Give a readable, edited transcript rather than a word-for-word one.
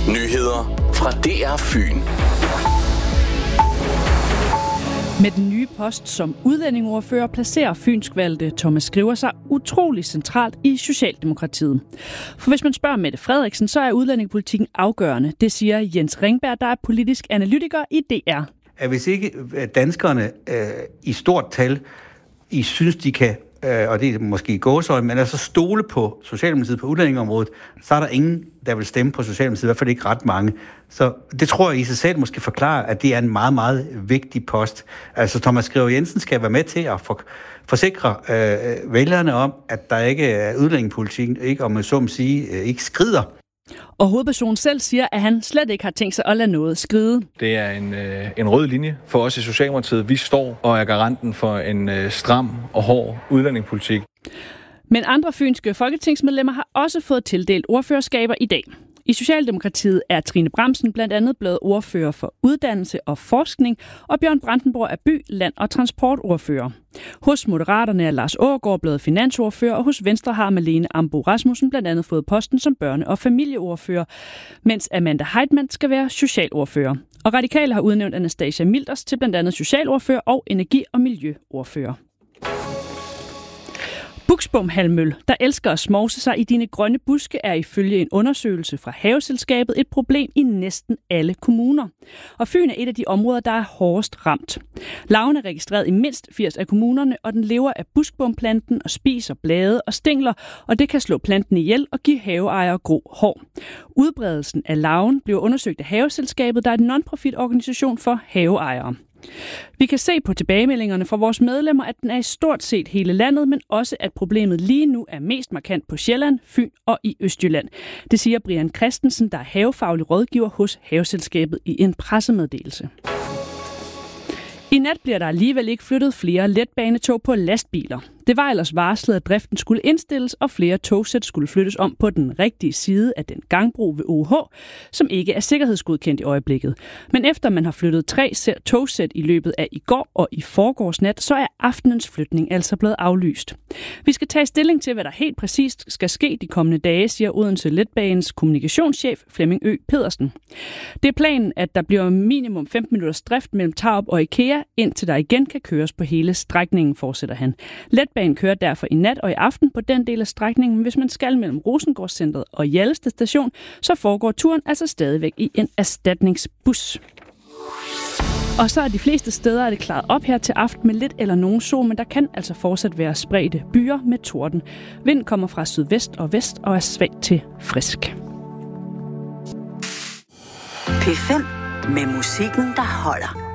Nyheder fra DR Fyn. Med den nye post som udlændingeordfører placerer fynskvalgte Thomas Skriver sig utrolig centralt i Socialdemokratiet. For hvis man spørger Mette Frederiksen, så er udlændingepolitikken afgørende. Det siger Jens Ringberg, der er politisk analytiker i DR. Hvis ikke danskerne i stort tal synes, de kan, og det er måske gåsøjne, men altså stole på Socialdemokratiet på udlændingeområdet, så er der ingen, der vil stemme på Socialdemokratiet, i hvert fald ikke ret mange. Så det tror jeg i sig selv måske forklarer, at det er en meget, meget vigtig post. Altså Thomas Skriver Jensen skal være med til at forsikre vælgerne om, at der ikke er udlændingepolitikken, ikke om man så må sige, ikke skrider. Og hovedpersonen selv siger, at han slet ikke har tænkt sig at lade noget skride. Det er en rød linje for os i Socialdemokratiet. Vi står og er garanten for en stram og hård udlændingepolitik. Men andre fynske folketingsmedlemmer har også fået tildelt ordførerskaber i dag. I Socialdemokratiet er Trine Bramsen blandt andet blevet ordfører for uddannelse og forskning, og Bjørn Brandenborg er by-, land- og transportordfører. Hos Moderaterne er Lars Aagaard blevet finansordfører, og hos Venstre har Malene Ambo-Rasmussen blandt andet fået posten som børne- og familieordfører, mens Amanda Heitmann skal være socialordfører. Og Radikale har udnævnt Anastasia Milders til blandt andet socialordfører og energi- og miljøordfører. Buksbomhalmøl, der elsker at smovse sig i dine grønne buske, er ifølge en undersøgelse fra Haveselskabet et problem i næsten alle kommuner. Og Fyn er et af de områder, der er hårdest ramt. Larven er registreret i mindst 80 af kommunerne, og den lever af buskbomplanten og spiser blade og stængler, og det kan slå planten ihjel og give haveejere grå hår. Udbredelsen af larven bliver undersøgt af Haveselskabet, der er en non-profit organisation for haveejere. Vi kan se på tilbagemeldingerne fra vores medlemmer, at den er i stort set hele landet, men også at problemet lige nu er mest markant på Sjælland, Fyn og i Østjylland. Det siger Brian Christensen, der er havefaglig rådgiver hos Haveselskabet i en pressemeddelelse. I nat bliver der alligevel ikke flyttet flere letbanetog på lastbiler. Det var ellers varslet, at driften skulle indstilles, og flere togsæt skulle flyttes om på den rigtige side af den gangbro ved OH, som ikke er sikkerhedsgodkendt i øjeblikket. Men efter man har flyttet 3 togsæt i løbet af i går og i forgårs nat, så er aftenens flytning altså blevet aflyst. Vi skal tage stilling til, hvad der helt præcist skal ske de kommende dage, siger Odense Letbanens kommunikationschef Flemming Ø. Pedersen. Det er planen, at der bliver minimum 15 minutters drift mellem Tarup og IKEA, indtil der igen kan køres på hele strækningen, fortsætter han. Letbanen kører derfor i nat og i aften på den del af strækningen. Hvis man skal mellem Rosengårdscentret og Hjalleste station, så foregår turen altså stadigvæk i en erstatningsbus. Og så er de fleste steder det klaret op her til aften med lidt eller nogen sol, men der kan altså fortsat være spredte byer med torden. Vinden kommer fra sydvest og vest og er svag til frisk. P5 med musikken, der holder.